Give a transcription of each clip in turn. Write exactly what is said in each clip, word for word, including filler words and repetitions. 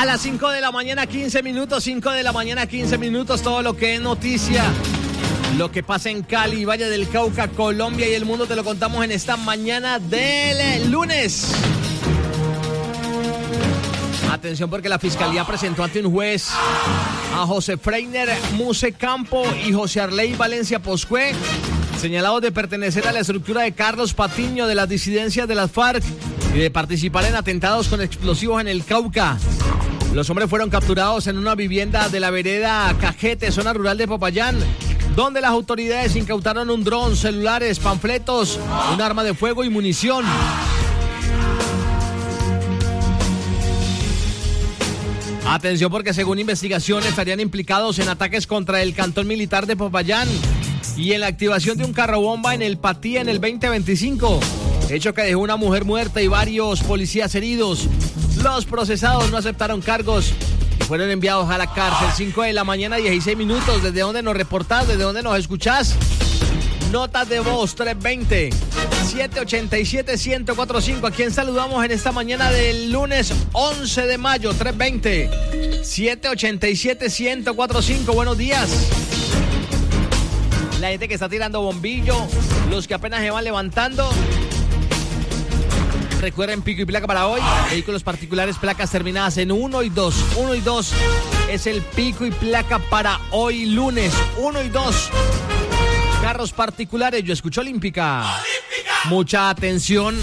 A las cinco de la mañana, quince minutos, cinco de la mañana, quince minutos, todo lo que es noticia, lo que pasa en Cali, Valle del Cauca, Colombia y el mundo, te lo contamos en esta mañana del lunes. Atención, porque la Fiscalía presentó ante un juez a José Freiner Muse Campo y José Arley Valencia Poscue, señalados de pertenecer a la estructura de Carlos Patiño de las disidencias de las FARC y de participar en atentados con explosivos en el Cauca. Los hombres fueron capturados en una vivienda de la vereda Cajete, zona rural de Popayán, donde las autoridades incautaron un dron, celulares, panfletos, un arma de fuego y munición. Atención, porque según investigaciones estarían implicados en ataques contra el cantón militar de Popayán y en la activación de un carro bomba en el Patía en el veinte veinticinco, hecho que dejó una mujer muerta y varios policías heridos. Los procesados no aceptaron cargos y fueron enviados a la cárcel. Cinco de la mañana, dieciséis minutos. ¿Desde dónde nos reportás? ¿Desde dónde nos escuchás? Notas de voz tres veinte, siete ochenta y siete, ciento cuarenta y cinco. ¿A quién saludamos en esta mañana del lunes once de mayo? tres veinte, siete ochenta y siete, ciento cuarenta y cinco. Buenos días. La gente que está tirando bombillo, los que apenas se van levantando. Recuerden, pico y placa para hoy. Vehículos particulares, placas terminadas en uno y dos. uno y dos es el pico y placa para hoy lunes. uno y dos. Carros particulares, yo escucho Olímpica. ¡Olímpica! Mucha atención.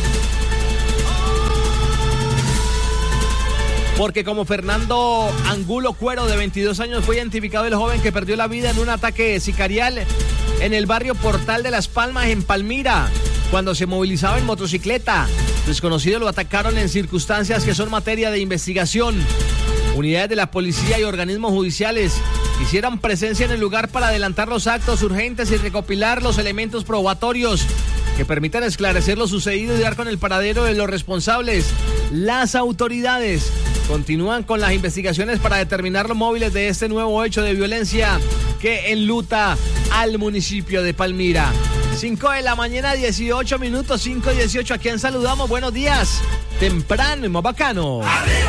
Porque como Fernando Angulo Cuero, de veintidós años, fue identificado el joven que perdió la vida en un ataque sicarial en el barrio Portal de Las Palmas, en Palmira, cuando se movilizaba en motocicleta. Desconocidos lo atacaron en circunstancias que son materia de investigación. Unidades de la policía y organismos judiciales hicieron presencia en el lugar para adelantar los actos urgentes y recopilar los elementos probatorios que permitan esclarecer lo sucedido y dar con el paradero de los responsables. Las autoridades continúan con las investigaciones para determinar los móviles de este nuevo hecho de violencia que enluta al municipio de Palmira. cinco de la mañana, dieciocho minutos, cinco dieciocho. ¿A quién saludamos? Buenos días. Temprano y más bacano. ¡Arriba!